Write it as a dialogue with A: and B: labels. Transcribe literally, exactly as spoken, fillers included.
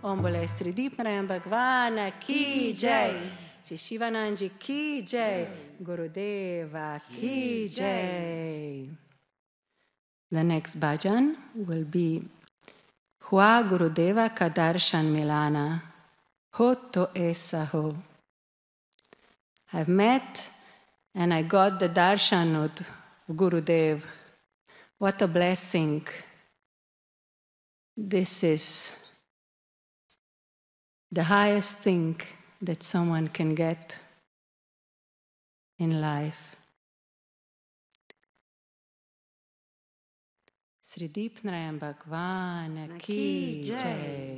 A: Om Bole Sri Deep Narayan Bhagwan Ki Jai. Shri Shivananji Ki Jai. Gurudeva Ki Jai. The next bhajan will be Hua Gurudeva Ka Darshan Milana. Ho to esa ho. I've met and I got the darshan of Gurudev. What a blessing. This is the highest thing that someone can get in life. Sri Deep Narayan Bhagwan Ki Jai.